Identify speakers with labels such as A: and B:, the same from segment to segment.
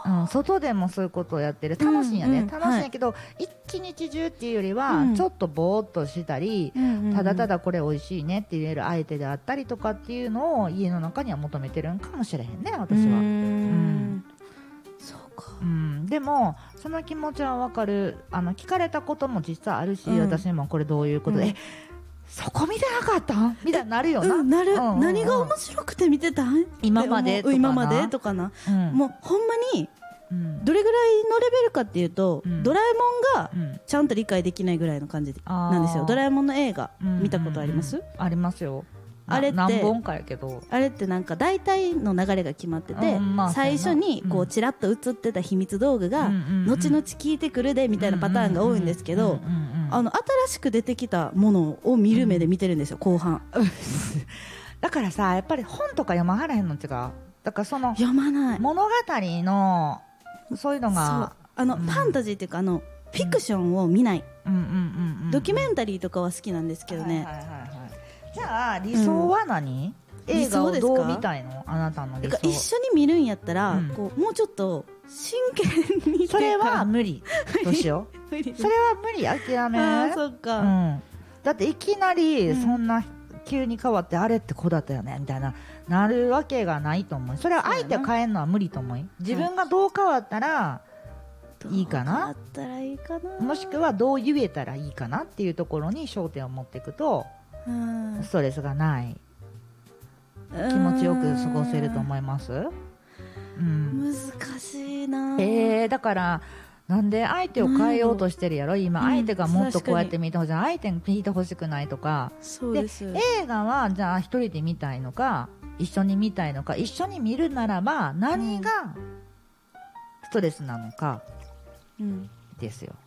A: 外でもそういうことをやってる。楽しいんやね、楽しいんやけど、一日中っていうよりは、ちょっとぼーっとしたり、ただただこれ美味しいねって言える相手であったりとかっていうのを家の中には求めてるんかもしれへんね、私は。
B: そうか。
A: でもその気持ちはわかる。聞かれたことも実際あるし、私もこれどういうことで、そこ見てなかったみたいになるよな。
B: なる。何が面白くて見てたん
A: 今までとかな。
B: 今までとかな。もうほんまにどれぐらいのレベルかっていうと、ドラえもんがちゃんと理解できないぐらいの感じなんですよ。ドラえもんの映画見たことあります？
A: ありますよ。
B: あれって
A: 何本かやけど、
B: あれってなんか大体の流れが決まってて、最初にこうチラッと映ってた秘密道具が後々聞いてくるでみたいなパターンが多いんですけど、新しく出てきたものを見る目で見てるんですよ、後半。
A: だからさ、やっぱり本とか読まはらへんの違う。だからその
B: 読まない
A: 物語のそういうのが
B: ファンタジーっていうかフィクションを見ない。ドキュメンタリーとかは好きなんですけどね。
A: じゃあ理想は何？映画をどう見たいの？あなたの理想。
B: 一緒に見るんやったら、こうもうちょっと真剣に。
A: それは無理。どうしよう。それは無理。諦め。
B: ああ、そっか。
A: だっていきなりそんな急に変わってあれってこうだったよねみたいななるわけがないと思う。それは相手を変えるのは無理と思う。自分がどう変わったらいいかな。もしくはどう言えたらいいかなっていうところに焦点を持っていくと。ストレスがない気持ちよく過ごせると思います。
B: 難しいな。
A: だからなんで相手を変えようとしてるやろ今。相手がもっとこうやって見てほしい、相手に聞いてほしくないとか。
B: そうです。
A: 映画はじゃあ一人で見たいのか一緒に見たいのか。一緒に見るならば何がストレスなのかですよ。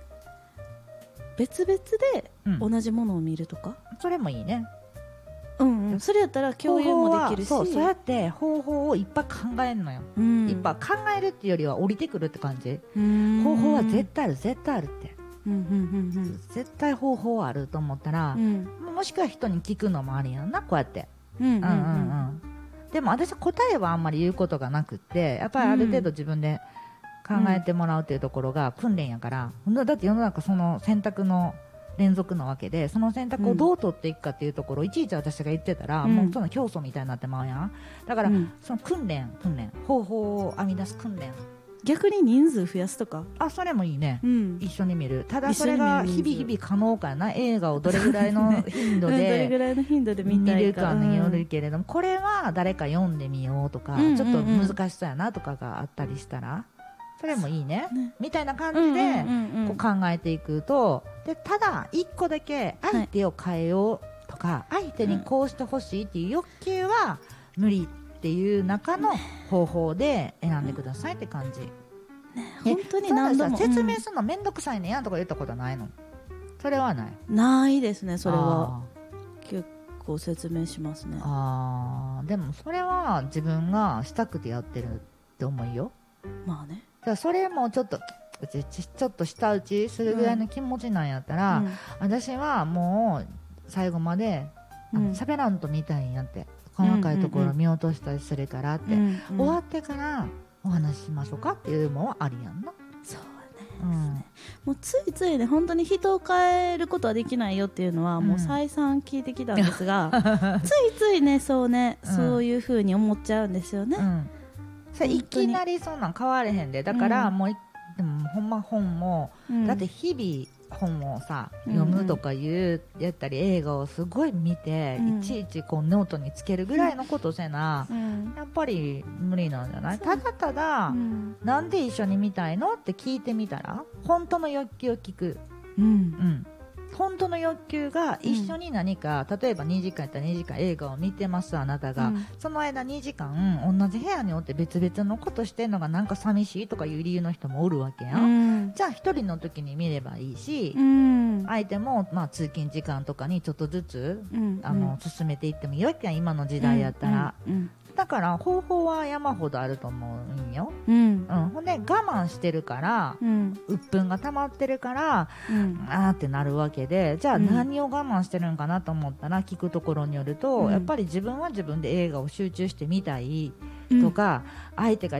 B: 別々で同じものを見るとか、
A: それもいいね。
B: それやったら共有もできるし、
A: そうやって方法をいっぱい考えるのよ。いっぱい考えるっていうよりは降りてくるって感じ。方法は絶対ある絶対あるって、絶対方法はあると思ったら、もしくは人に聞くのもありやんな、こうやって。でも私答えはあんまり言うことがなくって、やっぱりある程度自分で考えてもらうっていうところが訓練やから。だって世の中その選択の連続なわけで、その選択をどう取っていくかっていうところをいちいち私が言ってたら、もうその競争みたいになってまうやん。だから、その訓練方法を編み出す訓練。
B: 逆に人数増やすとか。
A: それもいいね。一緒に見る。ただそれが日々可能かな。映画をどれぐらいの頻度で
B: どれぐらいの頻度で見たいか
A: によるけれども、これは誰か読んでみようとか、ちょっと難しそうやなとかがあったりしたら、それもいいねみたいな感じでこう考えていくと。でただ一個だけ相手を変えようとか、相手にこうしてほしいっていう欲求は無理っていう中の方法で選んでくださいって感じ。
B: 本当に何度も
A: 説明するのめんどくさいねやんとか言ったことないの？それは
B: ないですね。それは結構説明しますね。
A: でもそれは自分がしたくてやってるって思うよ。
B: まあね。
A: だからそれもちょっと舌打ちするぐらいの気持ちなんやったら、私はもう最後まで喋らんと見たいんやって、細かいところ見落としたりするからって、終わってからお話ししましょうかっていうのもありやんな。
B: そうね、もうついついね、本当に人を変えることはできないよっていうのはもう再三聞いてきたんですが、ついついね、そういう風に思っちゃうんですよね。
A: いきなりそんなん変われへんで。だからもうでもほんま本も、だって日々本をさ読むとかやったり映画をすごい見て、いちいちこうノートにつけるぐらいのことせな、やっぱり無理なんじゃない？ただただ、なんで一緒に見たいのって聞いてみたら、本当の欲求を聞く。本当の欲求が一緒に何か、例えば2時間やったら2時間映画を見てますあなたが、その間2時間同じ部屋におって別々のことしてんのがなんか寂しいとかいう理由の人もおるわけやん。じゃあ一人の時に見ればいいし、相手も通勤時間とかにちょっとずつ、進めていってもいいわけやん、今の時代やったら。だから方法は山ほどあると思うんよ。ほんで我慢してるから、鬱憤が溜まってるから、あーってなるわけで、じゃあ何を我慢してるんかなと思ったら、聞くところによると、やっぱり自分は自分で映画を集中して見たいとか、相手が